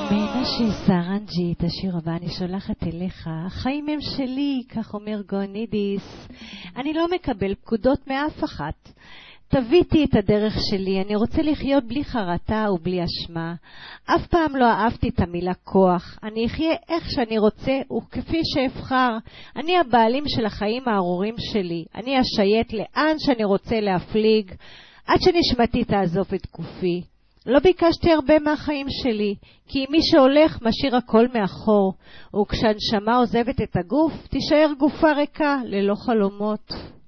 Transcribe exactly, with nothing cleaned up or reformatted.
מנשה סרנג'י, את השיר הבא אני שולחת אליך. החיים הם שלי, כך אומר גואנידיס. אני לא מקבל פקודות מאף אחת. תביתי את הדרך שלי, אני רוצה לחיות בלי חרטה ובלי אשמה. אף פעם לא אהבתי את המילה כוח. אני אחיה איך שאני רוצה וכפי שאבחר. אני הבעלים של החיים הארורים שלי. אני השייט לאן שאני רוצה להפליג, עד שנשמתי תעזוב את גופי. לא ביקשתי הרבה מהחיים שלי, כי מי שהולך משאיר הכל מאחור, וכשהנשמה עוזבת את הגוף, תישאר גופה ריקה ללא חלומות.